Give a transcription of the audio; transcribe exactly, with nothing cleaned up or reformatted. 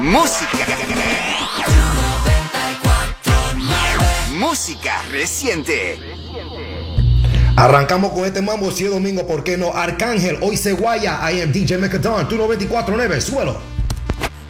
Música. Música reciente. Arrancamos con este mambo, si es domingo, ¿por qué no? Arcángel, hoy se guaya. I am D J Mecadon, tú noventa y cuatro punto nueve, suelo.